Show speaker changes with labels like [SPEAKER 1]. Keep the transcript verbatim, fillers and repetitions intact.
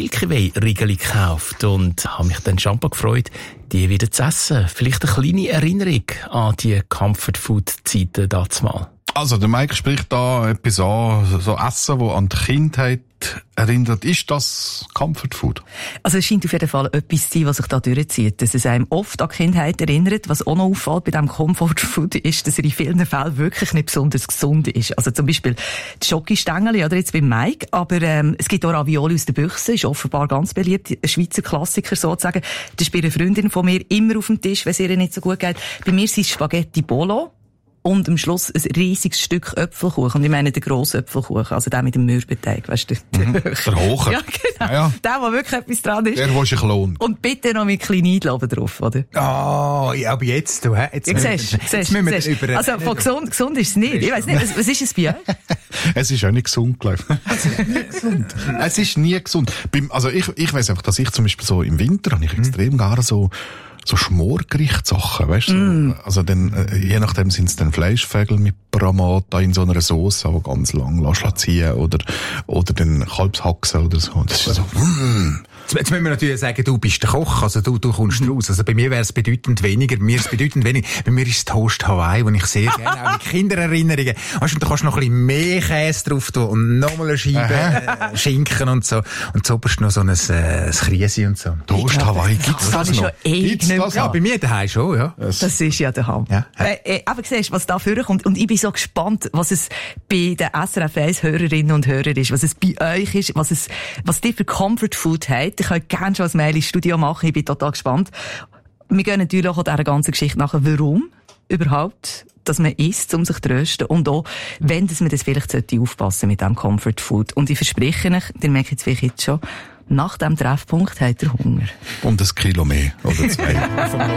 [SPEAKER 1] Milky Way Riegeli gekauft und habe mich dann schon gefreut, die wieder zu essen. Vielleicht eine kleine Erinnerung an die Comfort-Food-Zeiten dazumal.
[SPEAKER 2] Also, der Mike spricht da etwas an, so Essen, das an die Kindheit erinnert. Ist das Comfort Food?
[SPEAKER 3] Also, es scheint auf jeden Fall etwas zu sein, was sich da durchzieht. Dass es einem oft an die Kindheit erinnert. Was auch noch auffällt bei diesem Comfort Food ist, dass er in vielen Fällen wirklich nicht besonders gesund ist. Also, zum Beispiel die Schokistängeli, oder jetzt bei Mike. Aber, ähm, es gibt auch Ravioli aus der Büchse. Ist offenbar ganz beliebt. Ein Schweizer Klassiker sozusagen. Das ist bei einer Freundin von mir immer auf dem Tisch, wenn es ihr nicht so gut geht. Bei mir sind es Spaghetti Bolo. Und am Schluss ein riesiges Stück Äpfelkuchen. Und ich meine den grossen Äpfelkuchen, also der mit dem Mürbeteig, weißt du?
[SPEAKER 2] Mhm, der hohe.
[SPEAKER 3] Ja, genau.
[SPEAKER 2] Ja, ja.
[SPEAKER 3] Der, wo wirklich etwas dran ist.
[SPEAKER 2] Der, wo sich lohnt.
[SPEAKER 3] Und bitte noch mit kleinen Eidlaben drauf, oder?
[SPEAKER 4] Ah, oh, ja, aber jetzt, du, hä? Jetzt,
[SPEAKER 3] ja,
[SPEAKER 4] müssen,
[SPEAKER 3] siehst,
[SPEAKER 4] jetzt
[SPEAKER 3] siehst,
[SPEAKER 4] müssen wir
[SPEAKER 3] siehst.
[SPEAKER 4] über...
[SPEAKER 3] Also, von gesund, gesund ist es nicht. Ich weiss nicht, was, was ist es bei euch?
[SPEAKER 2] Es ist auch nicht gesund, glaube ich. Es ist nie gesund. Es ist nie gesund. Beim, also ich, ich weiss einfach, dass ich zum Beispiel so im Winter habe ich extrem gerne so so Schmorgerichtssachen, weißt du? Mm. Also dann, äh, je nachdem sind es dann Fleischfägel mit Bramata in so einer Sauce, aber ganz lang lassen ziehen oder, oder dann Kalbshaxen oder so. Das ist so, mm.
[SPEAKER 4] Jetzt, jetzt müssen wir natürlich sagen, du bist der Koch, also du, du kommst mhm. raus. Also bei mir wäre es bedeutend weniger, bei mir ist es bedeutend weniger. Bei mir ist es Toast Hawaii, wo ich sehr gerne, auch mit Kindererinnerungen, weißt du, da kannst du noch ein bisschen mehr Käse drauf tun und nochmal eine Scheibe äh, Schinken und so. Und so bist du noch so ein, äh, ein Kriesi und so.
[SPEAKER 2] Toast
[SPEAKER 3] ja,
[SPEAKER 2] Hawaii, gibt's das, das noch?
[SPEAKER 3] Gibt's
[SPEAKER 2] das
[SPEAKER 4] ja, bei mir daheim schon, ja.
[SPEAKER 3] Das ist ja der Hammer. Ja. Äh, äh, aber siehst, was da vorkommt. Und ich bin so gespannt, was es bei den S R F eins Hörerinnen und Hörern ist, was es bei euch ist, was es, was die für Comfort Food habt. Ich könnt gerne schon ein Mail ins Studio machen. Ich bin total gespannt. Wir gehen natürlich auch dieser ganzen Geschichte nachher, warum überhaupt, dass man isst, um sich zu trösten. Und auch, wenn dass man das vielleicht sollte aufpassen mit diesem Comfort Food. Und ich verspreche euch, ihr merkt jetzt vielleicht jetzt schon, nach diesem Treffpunkt habt ihr Hunger.
[SPEAKER 2] Und ein Kilo mehr oder zwei.